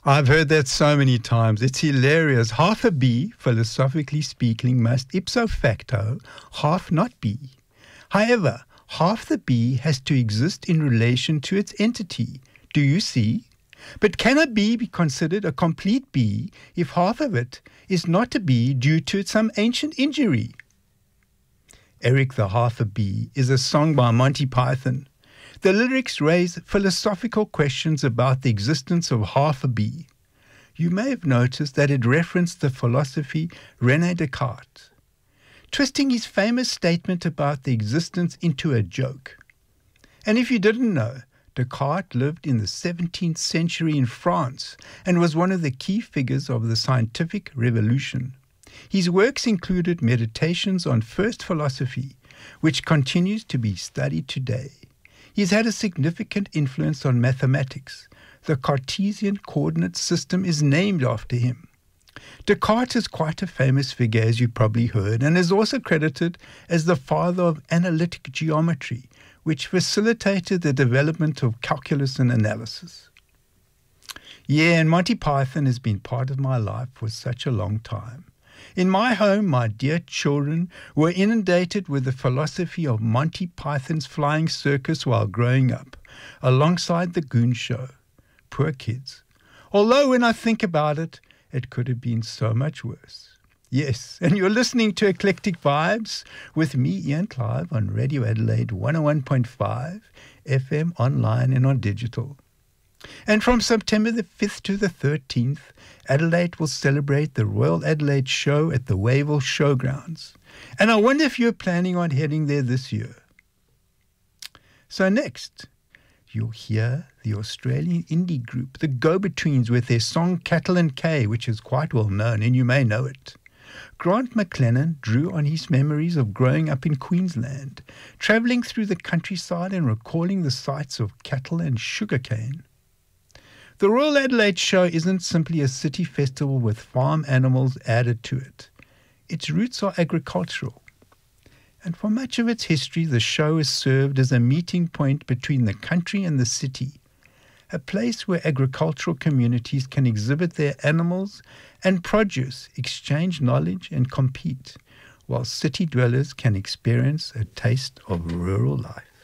I've heard that so many times. It's hilarious. Half a bee, philosophically speaking, must ipso facto half not be. However, half the bee has to exist in relation to its entity. Do you see? But can a bee be considered a complete bee if half of it is not a bee due to some ancient injury? Eric the Half a Bee is a song by Monty Python. The lyrics raise philosophical questions about the existence of half a bee. You may have noticed that it referenced the philosopher René Descartes, twisting his famous statement about the existence into a joke. And if you didn't know, Descartes lived in the 17th century in France and was one of the key figures of the scientific revolution. His works included Meditations on First Philosophy, which continues to be studied today. He's had a significant influence on mathematics. The Cartesian coordinate system is named after him. Descartes is quite a famous figure, as you probably heard, and is also credited as the father of analytic geometry, which facilitated the development of calculus and analysis. Yeah, and Monty Python has been part of my life for such a long time. In my home, my dear children were inundated with the philosophy of Monty Python's Flying Circus while growing up, alongside the Goon Show. Poor kids. Although when I think about it, it could have been so much worse. Yes, and you're listening to Eclectic Vibes with me, Ian Clive, on Radio Adelaide 101.5, FM, online and on digital. And from September the 5th to the 13th, Adelaide will celebrate the Royal Adelaide Show at the Wavell Showgrounds. And I wonder if you're planning on heading there this year. So next, you'll hear the Australian indie group, the Go-Betweens, with their song Cattle and Kay, which is quite well known, and you may know it. Grant McLennan drew on his memories of growing up in Queensland, travelling through the countryside and recalling the sights of cattle and sugarcane. The Royal Adelaide Show isn't simply a city festival with farm animals added to it. Its roots are agricultural. And for much of its history, the show has served as a meeting point between the country and the city, a place where agricultural communities can exhibit their animals and produce, exchange knowledge and compete, while city dwellers can experience a taste of rural life.